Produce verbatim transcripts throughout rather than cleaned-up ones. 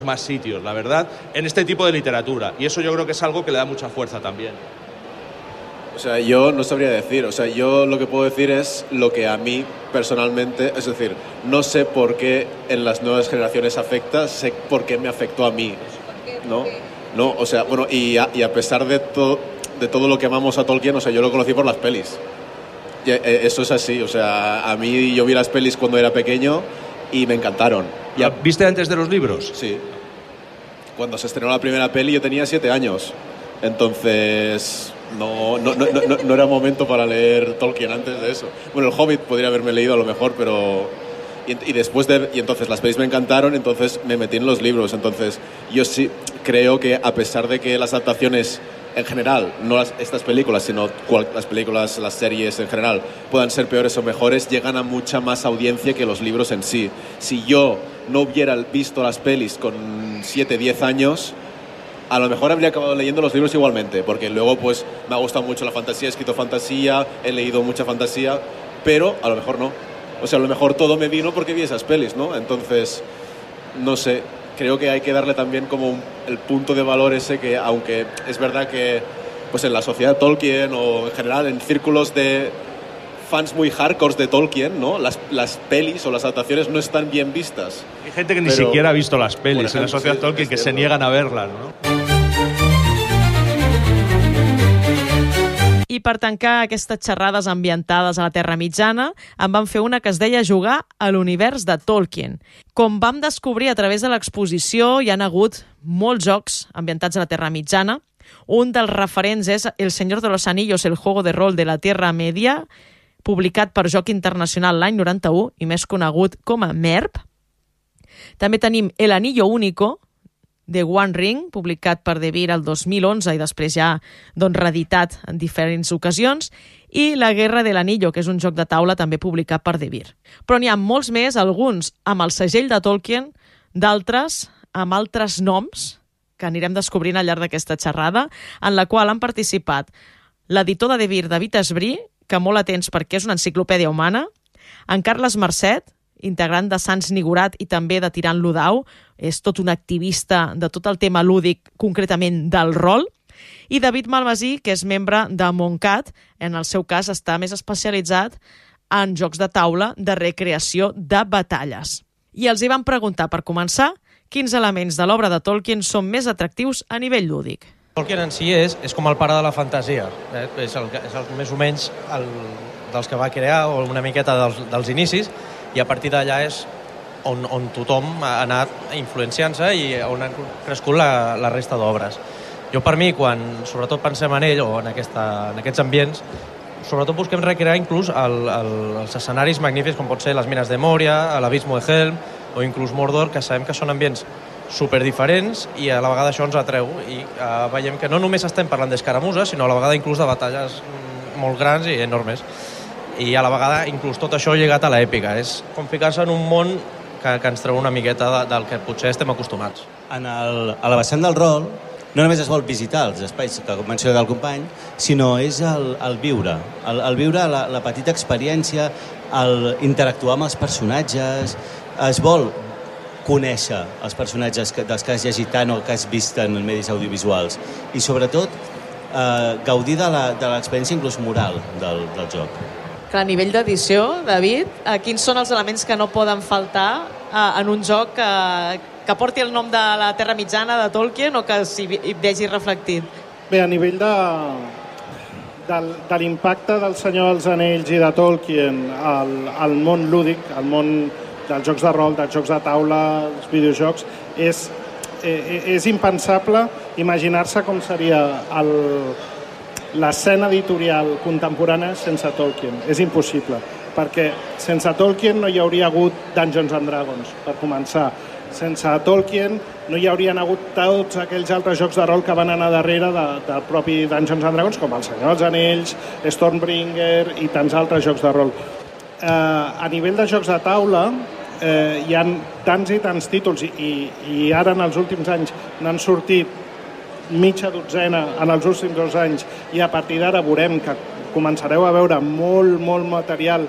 más sitios, la verdad, en este tipo de literatura. Y eso yo creo que es algo que le da mucha fuerza también. O sea, yo no sabría decir. O sea, yo lo que puedo decir es lo que a mí personalmente, es decir, no sé por qué en las nuevas generaciones afecta, sé por qué me afectó a mí, ¿no? No, o sea, bueno, y a, y a pesar de, to, de todo lo que amamos a Tolkien, o sea, yo lo conocí por las pelis. Y, eh, eso es así, o sea, a mí yo vi las pelis cuando era pequeño y me encantaron. Y a, ¿Viste antes de los libros? Sí. Cuando se estrenó la primera peli yo tenía siete años. Entonces no, no, no, no, no era momento para leer Tolkien antes de eso. Bueno, el Hobbit podría haberme leído a lo mejor, pero... Y, y después de... Y entonces las pelis me encantaron, entonces me metí en los libros. Entonces yo sí creo que a pesar de que las adaptaciones en general, no las, estas películas, sino cual, las películas, las series en general, puedan ser peores o mejores, llegan a mucha más audiencia que los libros en sí. Si yo no hubiera visto las pelis con siete, diez años, a lo mejor habría acabado leyendo los libros igualmente, porque luego pues me ha gustado mucho la fantasía, he escrito fantasía, he leído mucha fantasía, pero a lo mejor no. O sea, a lo mejor todo me vino porque vi esas pelis, ¿no? Entonces, no sé, creo que hay que darle también como un, el punto de valor ese que, aunque es verdad que pues en la sociedad Tolkien o en general en círculos de fans muy hardcore de Tolkien, ¿no? Las, las pelis o las adaptaciones no están bien vistas. Hay gente que ni Pero, siquiera ha visto las pelis ejemplo, en la sociedad sí, Tolkien que se niegan a verlas, ¿no? I per tancar aquestes xerrades ambientades a la Terra Mitjana, en vam fer una que es deia Jugar a l'univers de Tolkien. Com vam descobrir a través de l'exposició, hi han hagut molts jocs ambientats a la Terra Mitjana. Un dels referents és El Señor de los Anillos, el juego de rol de la Tierra Media, publicat per Joc Internacional l'any noranta-u i més conegut com a MERP. També tenim El Anillo Único, de One Ring, publicat per De Beer el dos mil onze i després ja doncs, reeditat en diferents ocasions, i La Guerra de l'Anillo, que és un joc de taula també publicat per De Beer. Però n'hi ha molts més, alguns amb el segell de Tolkien, d'altres amb altres noms que anirem descobrint al llarg d'aquesta xerrada, en la qual han participat l'editor de De Beer, David Esbrí, que molt atents perquè és una enciclopèdia humana, en Carles Marcet, integrant de Sants Nigurat i també de Tirant lo Dau, és tot un activista de tot el tema lúdic, concretament del rol, i David Malvasí, que és membre de Montcat, en el seu cas està més especialitzat en jocs de taula de recreació de batalles. I els hi van preguntar, per començar, quins elements de l'obra de Tolkien són més atractius a nivell lúdic. Tolkien en si és, és com el pare de la fantasia, eh? és, el, és el, més o menys el, dels que va crear, o una miqueta dels, dels inicis, i a partir d'allà és on, on tothom ha anat influenciant-se i on ha crescut la, la resta d'obres. Jo, per mi, quan sobretot pensem en ell o en, aquesta, en aquests ambients, sobretot busquem recrear inclús el, el, els escenaris magnífics com pot ser les mines de Moria, l'Abismo de Helm o inclús Mordor, que sabem que són ambients superdiferents i a la vegada això ens atreu i uh, veiem que no només estem parlant d'escaramusses, sinó a la vegada inclús de batalles molt grans i enormes. I a la vegada inclús tot això lligat a l'èpica. És com ficar-se en un món que, que ens treu una miqueta de, del que potser estem acostumats. En el, a la vessant del rol no només es vol visitar els espais que menciona el company, sinó és el, el viure, el, el viure la, la petita experiència, el interactuar amb els personatges, es vol conèixer els personatges que, dels que has llegit tant o que has vist en medis audiovisuals i sobretot eh, gaudir de l'experiència inclús moral del, del joc. A nivell d'edició, David, quins són els elements que no poden faltar en un joc que, que porti el nom de la Terra Mitjana, de Tolkien, o que s'hi vegi reflectit? Bé, a nivell de, de, de l'impacte del Senyor dels Anells i de Tolkien al, al món lúdic, al món dels jocs de rol, dels jocs de taula, dels videojocs, és, és impensable imaginar-se com seria el... l'escena editorial contemporània sense Tolkien. És impossible, perquè sense Tolkien no hi hauria hagut Dungeons and Dragons, per començar. Sense Tolkien no hi haurien hagut tots aquells altres jocs de rol que van anar darrere de, del propi Dungeons and Dragons, com El Senyor dels Anells, Stormbringer i tants altres jocs de rol. Eh, a nivell de jocs de taula, eh, hi ha tants i tants títols, i, i ara en els últims anys n'han sortit mitja dotzena en els últims dos anys, i a partir d'ara veurem que començareu a veure molt, molt material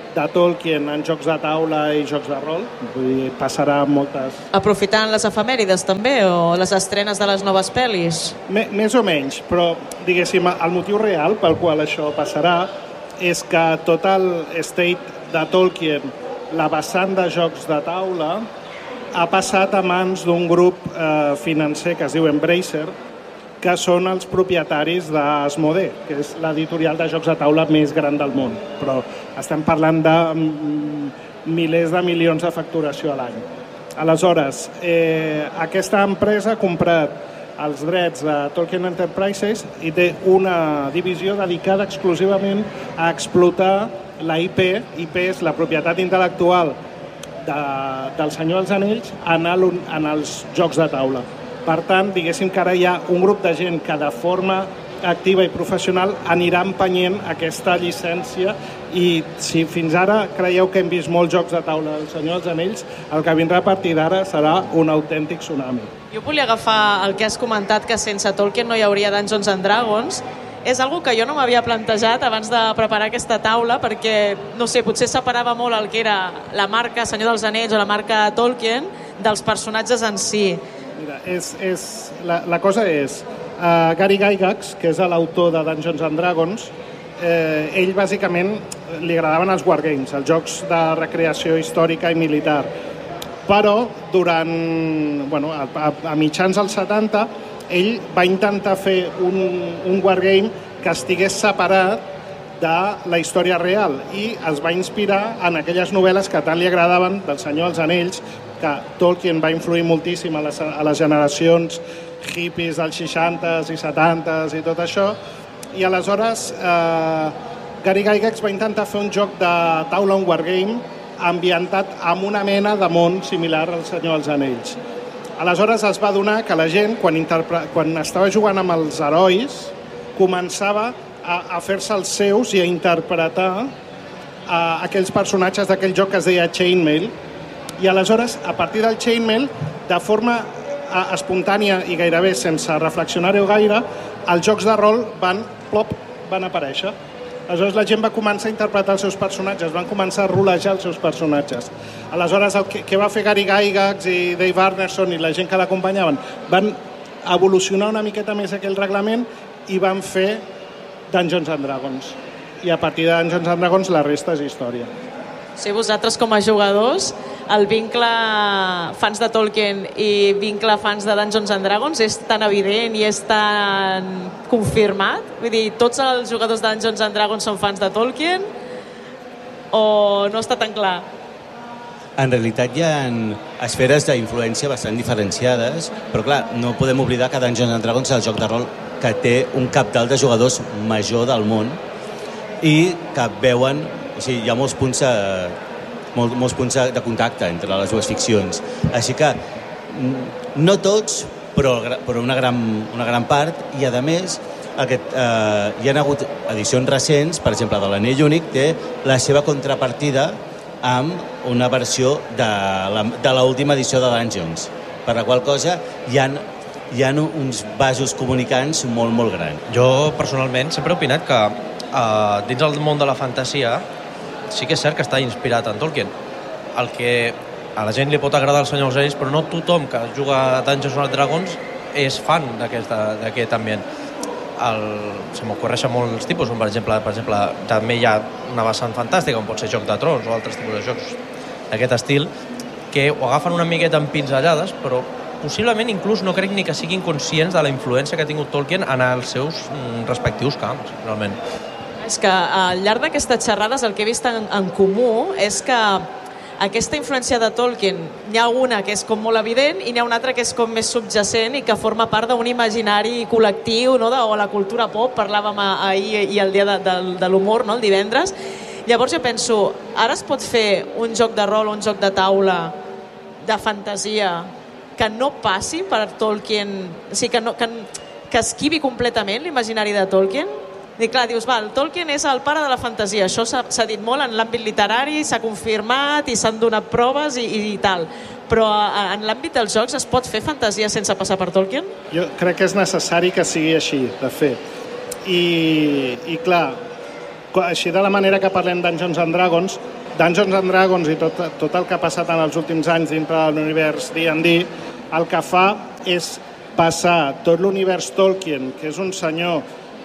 de Tolkien en jocs de taula i jocs de rol. Vull dir, passarà moltes... Aprofitant les efemèrides també, o les estrenes de les noves pel·lis? M més o menys, però diguéssim, el motiu real pel qual això passarà és que tot el estate de Tolkien, la vessant de jocs de taula, ha passat a mans d'un grup eh, financer que es diu Embracer, que són els propietaris d'Asmodee, que és l'editorial de jocs de taula més gran del món. Però estem parlant de mm, milers de milions de facturació a l'any. Aleshores, eh, aquesta empresa ha comprat els drets de Tolkien Enterprises i té una divisió dedicada exclusivament a explotar la I P. I P és la propietat intel·lectual de, del Senyor dels Anells en, el, en els jocs de taula. Per tant, diguéssim que ara hi ha un grup de gent que de forma activa i professional anirà empenyent aquesta llicència i si fins ara creieu que hem vist molts jocs de taula del Senyor dels Anells, el que vindrà a partir d'ara serà un autèntic tsunami. Jo volia agafar el que has comentat, que sense Tolkien no hi hauria Dungeons and Dragons. És algo que jo no m'havia plantejat abans de preparar aquesta taula perquè, no sé, potser separava molt el que era la marca Senyor dels Anells o la marca Tolkien dels personatges en si. Mira, és, és, la, la cosa és, uh, Gary Gygax, que és l'autor de Dungeons and Dragons, eh, ell bàsicament li agradaven els wargames, els jocs de recreació històrica i militar. Però durant, bueno, a, a, a mitjans dels setanta, ell va intentar fer un, un wargame que estigués separat de la història real i es va inspirar en aquelles novel·les que tant li agradaven del Senyor dels Anells, que Tolkien va influir moltíssim a les, a les generacions hippies dels seixantes i setantes i tot això, i aleshores eh, Gary Gygax va intentar fer un joc de taula, un wargame, ambientat amb una mena de món similar al Senyor dels Anells. Aleshores es va adonar que la gent, quan, quan estava jugant amb els herois, començava a, a fer-se els seus i a interpretar a, aquells personatges d'aquell joc que es deia Chainmail. I aleshores, a partir del Chainmail, de forma espontània i gairebé sense reflexionar-ho gaire, els jocs de rol van, plop, van aparèixer. Aleshores la gent va començar a interpretar els seus personatges, van començar a rolejar els seus personatges. Aleshores, el que, que va fer Gary Gygax i Dave Arneson i la gent que l'acompanyaven van evolucionar una miqueta més aquell reglament i van fer Dungeons and Dragons. I a partir de Dungeons and Dragons la resta és història. Si vosaltres com a jugadors, el vincle fans de Tolkien i vincle fans de Dungeons and Dragons és tan evident i és tan confirmat? Vull dir, tots els jugadors de Dungeons and Dragons són fans de Tolkien o no està tan clar? En realitat hi ha esferes d'influència bastant diferenciades, però clar, no podem oblidar que Dungeons and Dragons és el joc de rol que té un capdalt de jugadors major del món i que veuen, o sigui, hi ha molts punts, eh, molts, molts punts de contacte entre les dues ficcions. Així que no tots, però, però una, gran, una gran part, i a més aquest, eh, hi ha hagut edicions recents, per exemple, de l'Anell Únic, té la seva contrapartida amb una versió de l'última edició de Dungeons, per la qual cosa hi ha, hi ha uns vasos comunicants molt, molt grans. Jo, personalment, sempre he opinat que eh, dins el món de la fantasia sí que és cert que està inspirat en Tolkien. El que a la gent li pot agradar el Senyor dels Anells, però no tothom que juga a Dungeons and Dragons és fan d'aquest ambient. El, se m'ocorreixen molts tipus, per exemple, per exemple, també hi ha una vessant fantàstica, com pot ser Joc de Trons o altres tipus de jocs d'aquest estil, que ho agafen una miqueta amb pinzellades, però possiblement inclús no crec ni que siguin conscients de la influència que ha tingut Tolkien en els seus respectius camps, realment. És que al llarg d'aquestes xerrades el que he vist en, en comú és que aquesta influència de Tolkien, n'hi ha una que és com molt evident i n'hi ha una altra que és com més subjacent i que forma part d'un imaginari col·lectiu, no? de, o la cultura pop, parlàvem ahir i el dia de, de, de l'humor, no? el divendres. Llavors jo penso, ara es pot fer un joc de rol o un joc de taula de fantasia que no passi per Tolkien, o sigui, que, no, que, que esquivi completament l'imaginari de Tolkien? I clar, dius, val, Tolkien és el pare de la fantasia, això s'ha dit molt en l'àmbit literari, s'ha confirmat i s'han donat proves i, i tal, però en l'àmbit dels jocs es pot fer fantasia sense passar per Tolkien? Jo crec que és necessari que sigui així, de fet. I, i clar, així de la manera que parlem Dungeons and Dragons, Dungeons and Dragons i tot, tot el que ha passat en els últims anys dintre de l'univers D and D, el que fa és passar tot l'univers Tolkien, que és un senyor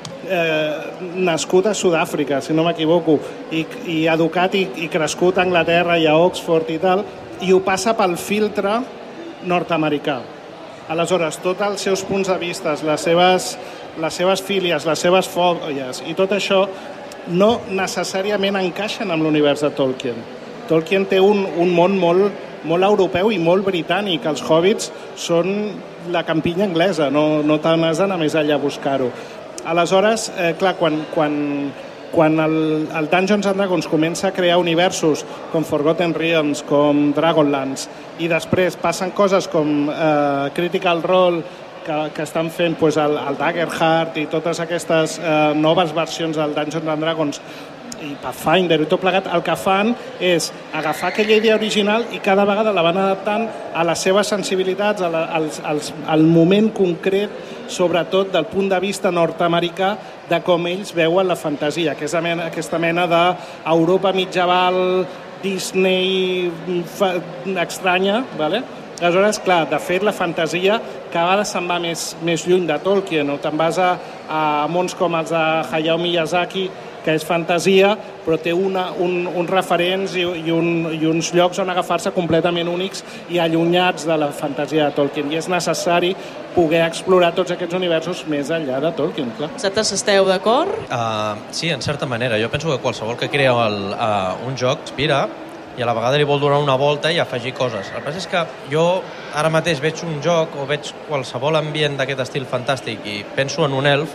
eh, nascut a Sud-àfrica, si no m'equivoco, i, i educat i, i crescut a Anglaterra i a Oxford i tal, i ho passa pel filtre nord-americà. Aleshores, tots els seus punts de vista, les seves, les seves fílies, les seves fòbies i tot això no necessàriament encaixen amb l'univers de Tolkien. Tolkien té un, un món molt, molt europeu i molt britànic. Els hobbits són la campinya anglesa, no, no tant has d'anar més enllà a buscar-ho. Aleshores, eh, clar, quan, quan, quan el, el Dungeons and Dragons comença a crear universos com Forgotten Realms, com Dragonlance, i després passen coses com eh, Critical Role, que, que estan fent pues, el, el Daggerheart i totes aquestes eh, noves versions del Dungeons and Dragons i Pathfinder i tot plegat, el que fan és agafar aquella idea original i cada vegada la van adaptant a les seves sensibilitats, a la, als, als, al moment concret, sobretot del punt de vista nord-americà de com ells veuen la fantasia, que és mena, aquesta mena d'Europa mitjaval, Disney fa, estranya, ¿vale? Aleshores, clar, de fet, la fantasia cada vegada se'n va més, més lluny de Tolkien, o te'n vas a, a mons com els de Hayao Miyazaki, que és fantasia, però té una, un, uns referents i, i, un, i uns llocs on agafar-se completament únics i allunyats de la fantasia de Tolkien. I és necessari poder explorar tots aquests universos més enllà de Tolkien, clar. Vosaltres esteu d'acord? Uh, sí, en certa manera. Jo penso que qualsevol que crea el, uh, un joc inspira i a la vegada li vol donar una volta i afegir coses. El que passa és que jo ara mateix veig un joc o veig qualsevol ambient d'aquest estil fantàstic i penso en un elf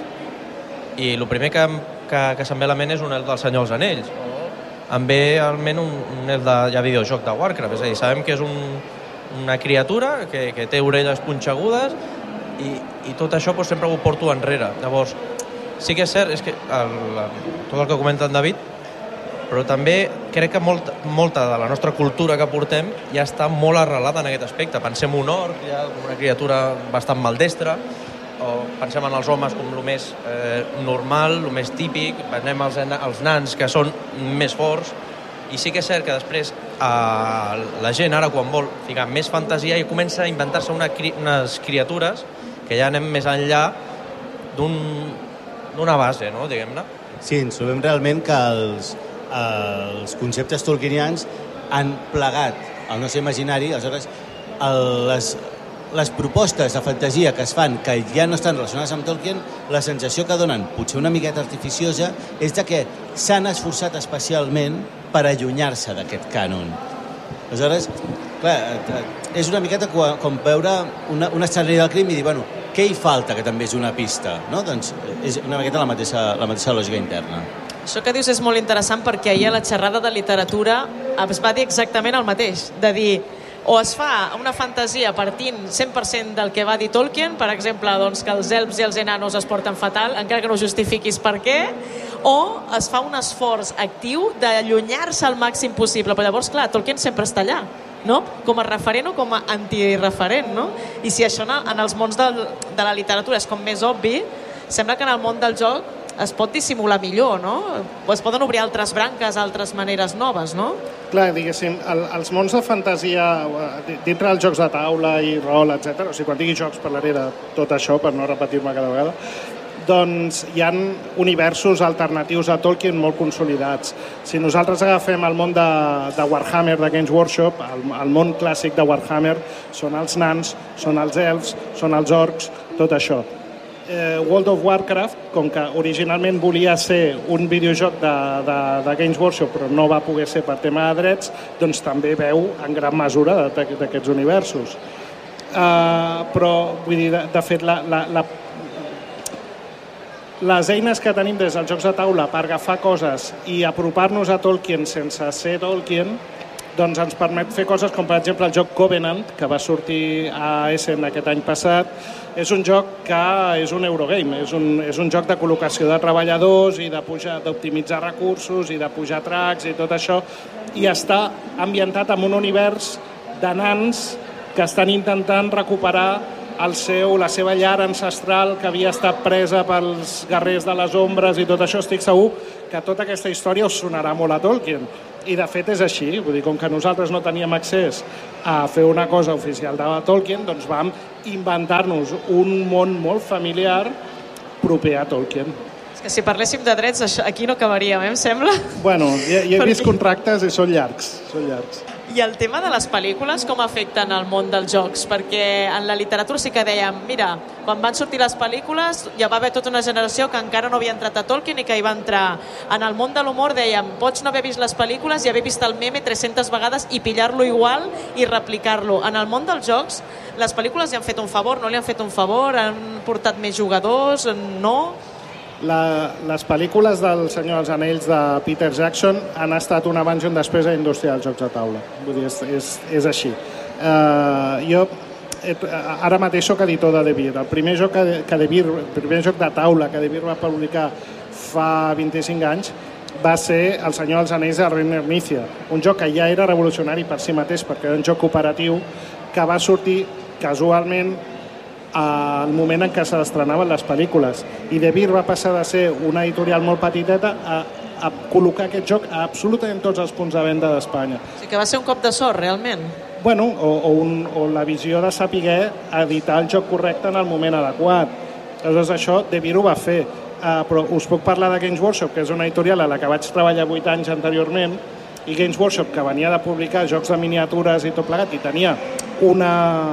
i el primer que, que, que se'm ve a la ment és un elf del Senyor dels Anells. Em ve al ment un, un elf de ja videojoc de Warcraft, és a dir, sabem que és un, una criatura que, que té orelles punxegudes i, i tot això doncs, sempre ho porto enrere. Llavors, sí que és cert, és que el, tot el que comenta en David, però també crec que molta, molta de la nostra cultura que portem ja està molt arrelada en aquest aspecte. Pensem un orc, ja com una criatura bastant maldestra, o pensem en els homes com el més eh, normal, el més típic, pensem els, els nans que són més forts, i sí que és cert que després eh, la gent ara quan vol ficar més fantasia i comença a inventar-se una, unes criatures que ja anem més enllà d'una un, base, no, diguem-ne. Sí, ens trobem realment que els, els conceptes tolkienians han plegat el nostre imaginari, aleshores el, les, les propostes de fantasia que es fan que ja no estan relacionades amb Tolkien, la sensació que donen, potser una miqueta artificiosa, és de que s'han esforçat especialment per allunyar-se d'aquest cànon. Aleshores, clar, és una miqueta com veure una, una escenari del crim i dir, bueno, què hi falta que també és una pista? No? Doncs és una miqueta la mateixa, la mateixa lògica interna. Això que dius és molt interessant perquè ahir a la xerrada de literatura es va dir exactament el mateix, de dir, o es fa una fantasia partint cent per cent del que va dir Tolkien, per exemple, doncs, que els elfs i els enanos es porten fatal, encara que no justifiquis per què, o es fa un esforç actiu d'allunyar-se al màxim possible. Però llavors, clar, Tolkien sempre està allà, no? Com a referent o com a antireferent, no? I si això en els mons de, de la literatura és com més obvi, sembla que en el món del joc es pot dissimular millor, no? O es poden obrir altres branques, altres maneres noves, no? Clar, diguéssim, el, els mons de fantasia, dintre dels jocs de taula i rol, etcètera, o sigui, quan digui jocs parlaré de tot això per no repetir-me cada vegada, doncs hi ha universos alternatius a Tolkien molt consolidats. Si nosaltres agafem el món de, de Warhammer, de Games Workshop, el, el món clàssic de Warhammer són els nans, són els elfs, són els orcs, tot això. Eh, World of Warcraft, com que originalment volia ser un videojoc de, de, de Games Workshop però no va poder ser per tema de drets, doncs també veu en gran mesura d'aquests universos. Eh, però, vull dir, de, de fet, la, la, la, les eines que tenim des dels jocs de taula per agafar coses i apropar-nos a Tolkien sense ser Tolkien, doncs ens permet fer coses com, per exemple, el joc Covenant, que va sortir a Essen aquest any passat. És un joc que és un Eurogame, és un, és un joc de col·locació de treballadors i de pujar, d'optimitzar recursos i de pujar tracks i tot això, i està ambientat en un univers de nans que estan intentant recuperar el seu, la seva llar ancestral que havia estat presa pels guerrers de les ombres i tot això. Estic segur que tota aquesta història us sonarà molt a Tolkien. I de fet és així, vull dir, com que nosaltres no teníem accés a fer una cosa oficial de Tolkien, doncs vam inventar-nos un món molt familiar proper a Tolkien. És que si parléssim de drets, això, aquí no acabaríem, eh, em sembla? Bueno, ja, ja he vist contractes i són llargs, són llargs. I el tema de les pel·lícules com afecten el món dels jocs? Perquè en la literatura sí que dèiem, mira, quan van sortir les pel·lícules ja va haver tota una generació que encara no havia entrat a Tolkien i que hi va entrar. En el món de l'humor dèiem, pots no haver vist les pel·lícules i haver vist el meme tres-centes vegades i pillar-lo igual i replicar-lo. En el món dels jocs, les pel·lícules li han fet un favor, no li han fet un favor, han portat més jugadors, no? La, les pel·lícules del Senyor dels Anells de Peter Jackson han estat un abans i un després a la indústria dels jocs de taula. Vull dir, és, és, és així. Uh, jo ara mateix soc editor de De Beer. El primer joc que, que De Beer, el primer joc de taula que De Beer va publicar fa vint-i-cinc anys va ser El Senyor dels Anells de Reiner Knizia, un joc que ja era revolucionari per si mateix perquè era un joc cooperatiu que va sortir casualment al moment en què s'estrenaven les pel·lícules, i De Beer va passar de ser una editorial molt petiteta a, a col·locar aquest joc a absolutament tots els punts de venda d'Espanya. O sigui que va ser un cop de sort, realment. Bueno, o, o, un, o la visió de saber editar el joc correcte en el moment adequat. Aleshores, això De Beer ho va fer. Uh, però us puc parlar de Games Workshop, que és una editorial a la que vaig treballar vuit anys anteriorment, i Games Workshop, que venia de publicar jocs de miniatures i tot plegat, i tenia una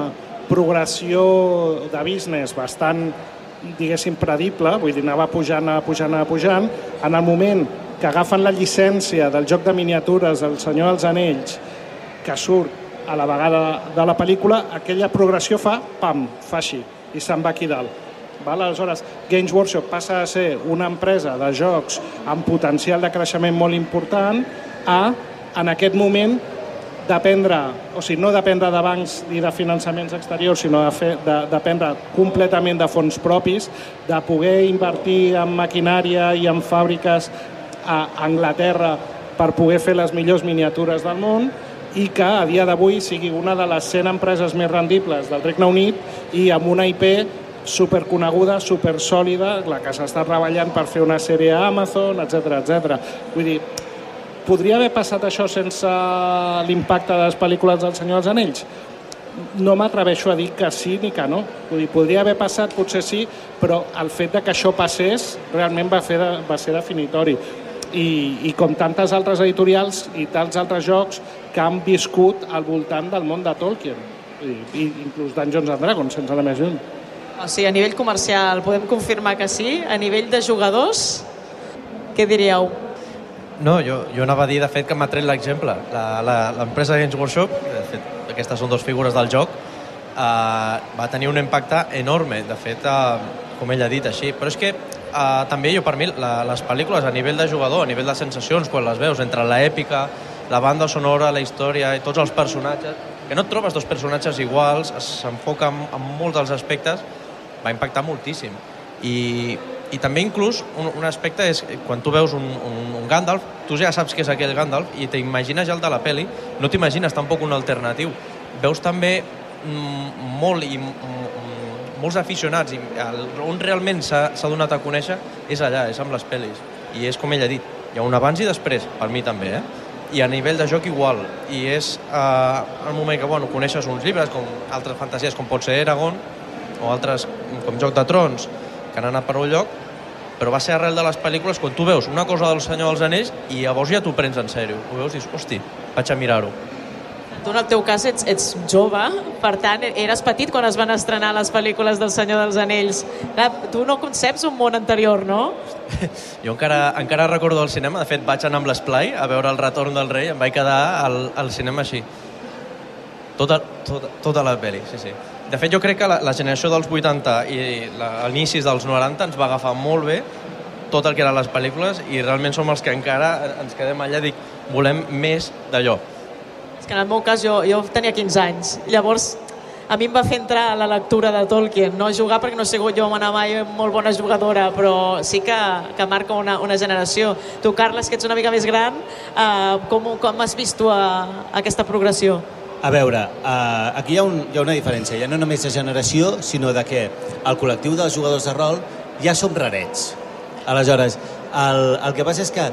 progressió de business bastant, diguéssim, predible, vull dir, anava pujant, anava pujant, anava pujant. En el moment que agafen la llicència del joc de miniatures del Senyor dels Anells, que surt a la vegada de la pel·lícula, aquella progressió fa, pam, fa així, i se'n va aquí dalt. Val? Aleshores, Games Workshop passa a ser una empresa de jocs amb potencial de creixement molt important a, en aquest moment, dependre, o sigui, no dependre de bancs i de finançaments exteriors, sinó de fer, de, dependre completament de fons propis, de poder invertir en maquinària i en fàbriques a Anglaterra per poder fer les millors miniatures del món, i que a dia d'avui sigui una de les cent empreses més rendibles del Regne Unit i amb una I P superconeguda, supersòlida, la que s'està treballant per fer una sèrie a Amazon, etcètera, etcètera. Vull dir, podria haver passat això sense l'impacte de les pel·lícules del Senyor dels Anells? No m'atreveixo a dir que sí ni que no. Vull dir, podria haver passat, potser sí, però el fet de que això passés realment va, fer de, va ser definitori. I, I com tantes altres editorials i tants altres jocs que han viscut al voltant del món de Tolkien. I, i inclús Dungeons and Dragons, sense anar més lluny. O sigui, a nivell comercial podem confirmar que sí? A nivell de jugadors, què diríeu? No, jo, jo anava a dir, de fet, que m'ha tret l'exemple. L'empresa Games Workshop, de fet, aquestes són dues figures del joc, eh, va tenir un impacte enorme, de fet, eh, com ell ha dit, així. Però és que eh, també jo, per mi, la, les pel·lícules a nivell de jugador, a nivell de sensacions, quan les veus, entre l'èpica, la banda sonora, la història i tots els personatges, que no et trobes dos personatges iguals, s'enfoca en, en molts dels aspectes, va impactar moltíssim. I, i també inclús un, un aspecte és quan tu veus un, un, un Gandalf, tu ja saps que és aquell Gandalf i t'imagines ja el de la peli, no t'imagines tampoc un alternatiu. Veus també mm, molt i mm, molts aficionats i el, on realment s'ha donat a conèixer és allà, és amb les pel·lis. I és com ell ha dit, hi ha un abans i després, per mi també, eh? I a nivell de joc igual, i és eh, el moment que bueno, coneixes uns llibres com altres fantasies com pot ser Eragon o altres com Joc de Trons que han anat per un lloc, però va ser arrel de les pel·lícules quan tu veus una cosa del Senyor dels Anells i llavors ja t'ho prens en sèrio, ho veus i dius, hosti, vaig a mirar-ho. Tu en el teu cas ets, ets jove, per tant eres petit quan es van estrenar les pel·lícules del Senyor dels Anells. Clar, tu no conceps un món anterior, no? Jo encara, encara recordo el cinema, de fet vaig anar amb l'Esplai a veure el Retorn del Rei, em vaig quedar al, al cinema així. Tota, tota, tota la pel·li, sí, sí. De fet, jo crec que la, la generació dels vuitanta i l'inicis dels noranta ens va agafar molt bé tot el que eren les pel·lícules i realment som els que encara ens quedem allà i dic, volem més d'allò. És que en el meu cas jo, jo tenia quinze anys, llavors a mi em va fer entrar a la lectura de Tolkien, no jugar perquè no he sigut jo una mai molt bona jugadora, però sí que, que marca una, una generació. Tu, Carles, que ets una mica més gran, eh, com, com has vist tu a, a aquesta progressió? A veure, uh, aquí hi ha, un, hi ha una diferència, ja no només de generació, sinó de que el col·lectiu dels jugadors de rol ja som rarets. Aleshores, el, el que passa és que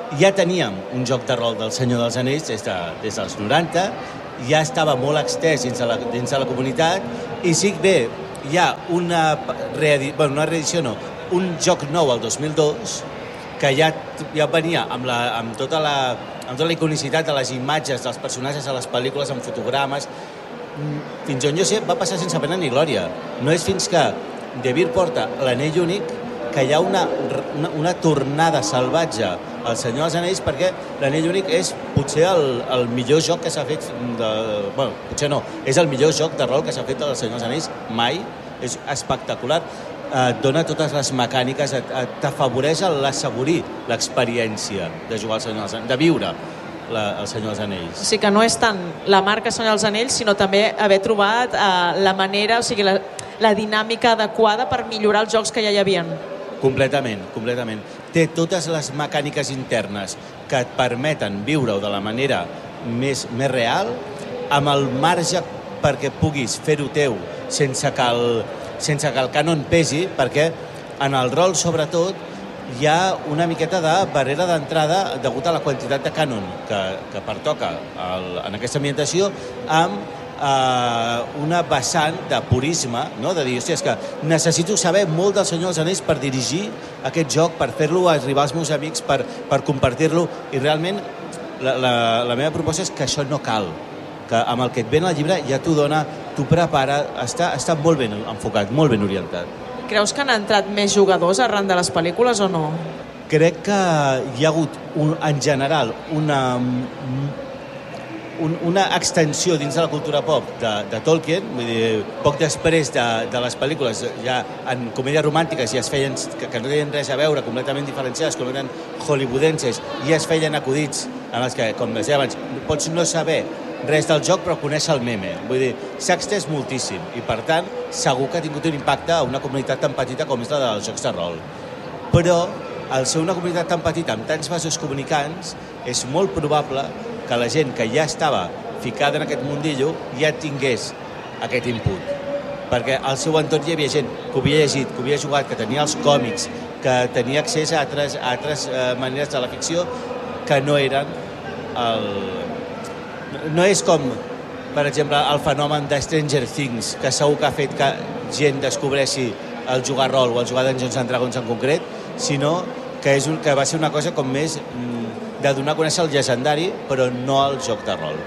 ja teníem un joc de rol del Senyor dels Anells des, de, des dels noranta, ja estava molt extès dins de la, dins de la comunitat, i sí que bé, hi ha una, reedi, bueno, una reedició, no, un joc nou al dos mil dos, que ja, ja venia amb, la, amb, tota la, amb tota la iconicitat de les imatges dels personatges a les pel·lícules, amb fotogrames. Fins on jo sé, va passar sense pena ni glòria. No és fins que De Beer porta l'Anell Únic que hi ha una, una, una tornada salvatge al Senyor dels Anells, perquè l'Anell Únic és potser el, el millor joc que s'ha fet de, bueno, potser no, és el millor joc de rol que s'ha fet del Senyor dels Anells mai. És espectacular, et dona totes les mecàniques, t'afavoreix l'assaborir l'experiència de jugar al Senyor dels Anells, de viure la, el Senyor dels Anells. O sigui que no és tant la marca Senyor dels Anells, sinó també haver trobat eh, la manera, o sigui, la, la dinàmica adequada per millorar els jocs que ja hi havien. Completament, completament. Té totes les mecàniques internes que et permeten viure-ho de la manera més, més real, amb el marge perquè puguis fer-ho teu sense que, el, sense que el canon pesi, perquè en el rol, sobretot, hi ha una miqueta de barrera d'entrada degut a la quantitat de canon que, que pertoca el, en aquesta ambientació, amb eh, una vessant de purisme, no? De dir, hòstia, és que necessito saber molt del Senyor dels Anells per dirigir aquest joc, per fer-lo arribar als meus amics, per, per compartir-lo, i realment la, la, la meva proposta és que això no cal, que amb el que et ven al llibre ja t'ho dona, t'ho prepara, està, està molt ben enfocat, molt ben orientat. Creus que han entrat més jugadors arran de les pel·lícules o no? Crec que hi ha hagut, un, en general, una, un, una extensió dins de la cultura pop de, de Tolkien. Vull dir, poc després de, de les pel·lícules, ja en comèdies romàntiques ja es feien, que, que no tenien res a veure, completament diferenciades, completament hollywoodenses, i es feien acudits en els que, com deia abans, pots no saber res del joc, però conèixer el meme. Vull dir, s'ha extès moltíssim i, per tant, segur que ha tingut un impacte a una comunitat tan petita com és la dels jocs de rol. Però, al ser una comunitat tan petita amb tants vasos comunicants, és molt probable que la gent que ja estava ficada en aquest mundillo ja tingués aquest input. Perquè al seu entorn hi havia gent que ho havia llegit, que ho havia jugat, que tenia els còmics, que tenia accés a altres, a altres eh, maneres de la ficció que no eren el... No és com, per exemple, el fenomen de Stranger Things, que segur que ha fet que gent descobreixi el jugar rol o el jugar Dungeons and Dragons en concret, sinó que, és un, que va ser una cosa com més de donar a conèixer el llegendari, però no el joc de rol.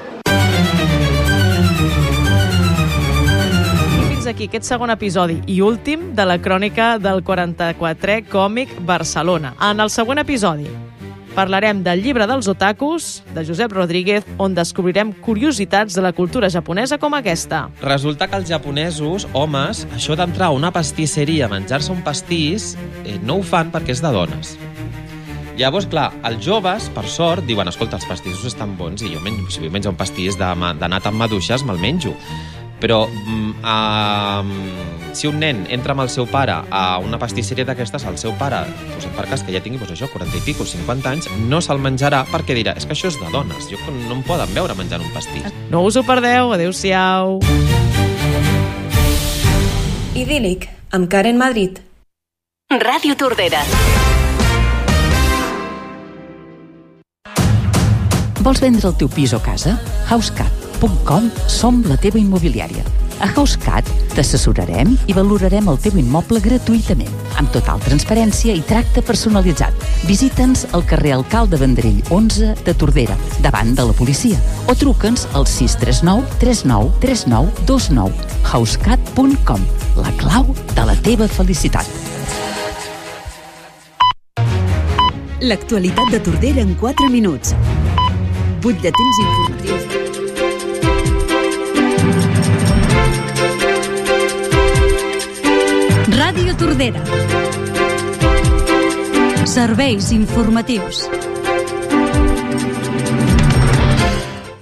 I fins aquí aquest segon episodi i últim de la crònica del quaranta-quatrè Còmic Barcelona. En el següent episodi parlarem del llibre dels otakus, de Josep Rodríguez, on descobrirem curiositats de la cultura japonesa com aquesta. Resulta que els japonesos, homes, això d'entrar a una pastisseria a menjar-se un pastís, eh, no ho fan perquè és de dones. Llavors, clar, els joves, per sort, diuen, escolta, els pastissos estan bons i jo menjo, si vull menjar un pastís de, de nata amb maduixes, me'l menjo. Però uh, si un nen entra amb el seu pare a una pastisseria d'aquestes, el seu pare, posem per cas que ja tingui pues això, quaranta i pico, cinquanta anys, no se'l menjarà perquè dirà, és que això és de dones, jo no em poden veure menjant un pastís. No us ho perdeu, adeu-siau. Idíl·lic, amb Karen Madrid. Ràdio Tordera. Vols vendre el teu pis o casa? housecat punt com som la teva immobiliària. A HouseCat t'assessorarem i valorarem el teu immoble gratuïtament, amb total transparència i tracte personalitzat. Visita'ns al carrer Alcalde Vendrell onze de Tordera, davant de la policia, o truca'ns al sis tres nou tres nou tres nou dos nou. housecat punt com, la clau de la teva felicitat. L'actualitat de Tordera en quatre minuts. Butlletins informatius. Ràdio Tordera. Serveis informatius.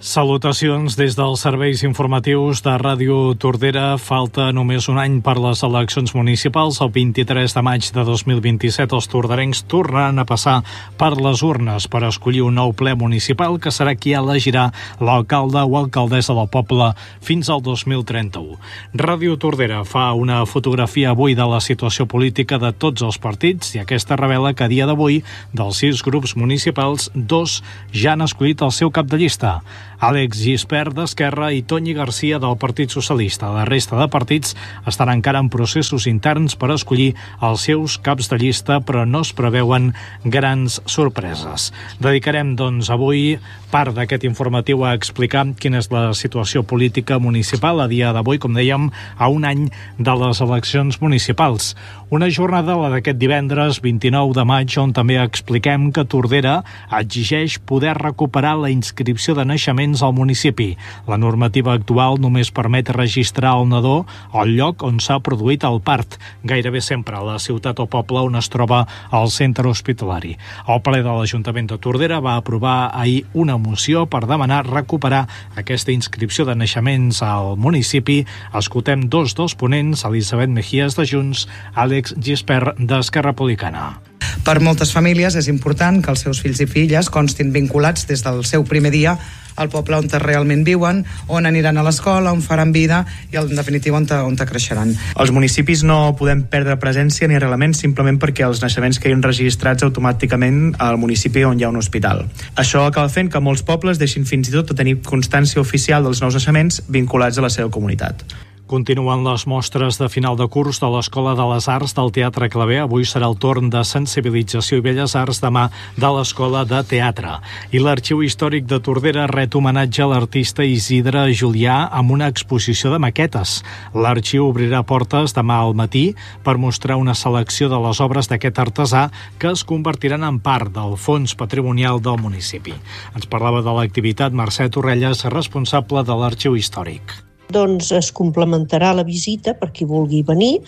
Salutacions des dels serveis informatius de Ràdio Tordera. Falta només un any per les eleccions municipals. El vint-i-tres de maig de dos mil vint-i-set els tordarencs tornaran a passar per les urnes per escollir un nou ple municipal que serà qui elegirà l'alcalde o alcaldessa del poble fins al dos mil trenta-u. Ràdio Tordera fa una fotografia avui de la situació política de tots els partits i aquesta revela que a dia d'avui, dels sis grups municipals, dos ja han escollit el seu cap de llista. Àlex Gispert d'Esquerra i Toni Garcia del Partit Socialista. La resta de partits estan encara en processos interns per escollir els seus caps de llista, però no es preveuen grans sorpreses. Dedicarem, doncs, avui part d'aquest informatiu a explicar quina és la situació política municipal a dia d'avui, com dèiem, a un any de les eleccions municipals. Una jornada, la d'aquest divendres vint-i-nou de maig, on també expliquem que Tordera exigeix poder recuperar la inscripció de naixements al municipi. La normativa actual només permet registrar el nadó al lloc on s'ha produït el part, gairebé sempre a la ciutat o poble on es troba el centre hospitalari. El ple de l'Ajuntament de Tordera va aprovar ahir una moció per demanar recuperar aquesta inscripció de naixements al municipi. Escoltem dos dels ponents, Elisabet Mejías de Junts, Àlex Gispert d'Esquerra Republicana. Per moltes famílies és important que els seus fills i filles constin vinculats des del seu primer dia al poble on realment viuen, on aniran a l'escola, on faran vida i, en definitiva, on, on creixeran. Els municipis no podem perdre presència ni arrelaments simplement perquè els naixements quedin registrats automàticament al municipi on hi ha un hospital. Això acaba fent que molts pobles deixin fins i tot de tenir constància oficial dels nous naixements vinculats a la seva comunitat. Continuen les mostres de final de curs de l'Escola de les Arts del Teatre Claver. Avui serà el torn de sensibilització i belles arts, demà de l'Escola de Teatre. I l'Arxiu Històric de Tordera ret homenatge a l'artista Isidre Julià amb una exposició de maquetes. L'arxiu obrirà portes demà al matí per mostrar una selecció de les obres d'aquest artesà que es convertiran en part del fons patrimonial del municipi. Ens parlava de l'activitat Mercè Torrelles, responsable de l'Arxiu Històric. Doncs es complementarà la visita per qui vulgui venir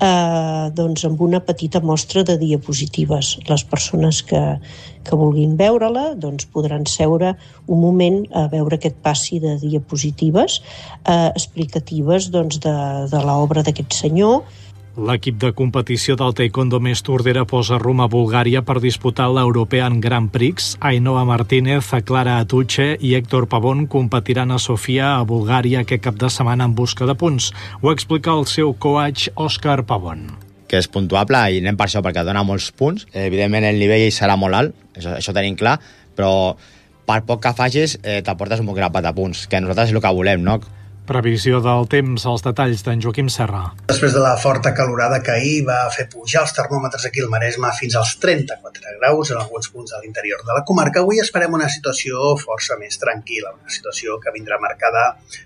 eh, doncs amb una petita mostra de diapositives. Les persones que, que vulguin veure-la doncs podran seure un moment a veure aquest passi de diapositives eh, explicatives doncs, de, de l'obra d'aquest senyor. L'equip de competició del Taekwondo Més Tordera posa rumb a Bulgària per disputar l'European Grand Prix. Ainhoa Martínez, Clara Atuche i Héctor Pavón competiran a Sofia, a Bulgària, aquest cap de setmana en busca de punts. Ho explica el seu coach Òscar Pavón. Que és puntuable i anem per això, perquè dona molts punts. Evidentment el nivell serà molt alt, això, això tenim clar, però per poc que facis eh, t'aportes un poc grapat de punts, que nosaltres és el que volem, no? Previsió del temps, els detalls d'en Joaquim Serra. Després de la forta calorada que ahir va fer pujar els termòmetres aquí al Maresme fins als trenta-quatre graus en alguns punts de l'interior de la comarca, avui esperem una situació força més tranquil·la, una situació que vindrà marcada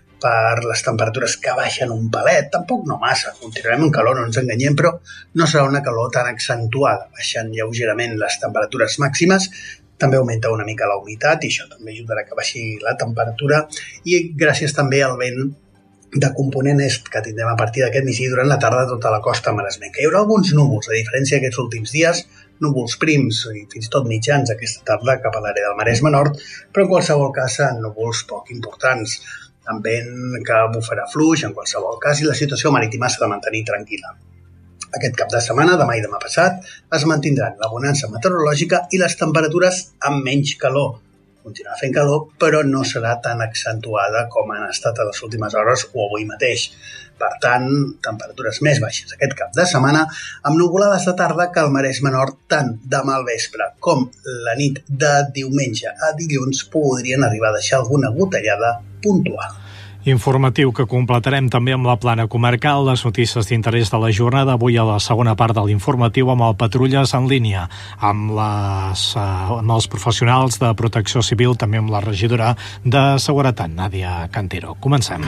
per les temperatures que baixen un palet, tampoc no massa, continuarem en calor, no ens enganyem, però no serà una calor tan accentuada, baixant lleugerament les temperatures màximes. També augmenta una mica la humitat i això també ajudarà que baixi la temperatura i gràcies també al vent de component est que tindrem a partir d'aquest migdia durant la tarda a tota la costa maresmenca. Hi haurà alguns núvols, a diferència d'aquests últims dies, núvols prims i fins i tot mitjans aquesta tarda cap a l'àrea del Maresme Nord, però en qualsevol cas núvols poc importants, amb vent que bufarà fluix en qualsevol cas i la situació marítima s'ha de mantenir tranquil·la. Aquest cap de setmana, demà i demà passat, es mantindran la bonança meteorològica i les temperatures amb menys calor. Continuarà fent calor, però no serà tan accentuada com han estat a les últimes hores o avui mateix. Per tant, temperatures més baixes aquest cap de setmana, amb nuvolades de tarda que al Maresme Nord, tant demà al vespre com la nit de diumenge a dilluns, podrien arribar a deixar alguna gotellada puntual. Informatiu que completarem també amb la plana comarcal, les notícies d'interès de la jornada, avui a la segona part de l'informatiu amb el Patrulles en línia, amb, les, amb els professionals de protecció civil, també amb la regidora de Seguretat, Nàdia Cantero. Comencem.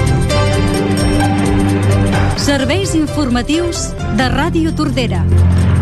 Serveis informatius de Ràdio Tordera.